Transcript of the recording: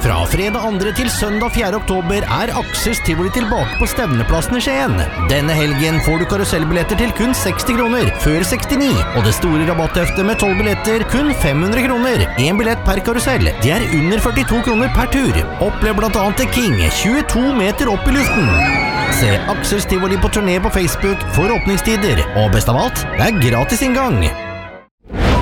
Fra fredag 2. til søndag 4. oktober Aksers Tivoli tilbake på Stevneplassen i Skien. Denne helgen får du karusellbilletter til kun 60 kroner, før 69, og det store rabattheftet med 12 billetter kun 500 kroner. En billett per karusell, det under 42 kroner per tur. Opplev blant annet The King, 22 meter opp i luften. Se Aksers Tivoli på turné på Facebook for åpningstider, og best av alt, det gratis inngang.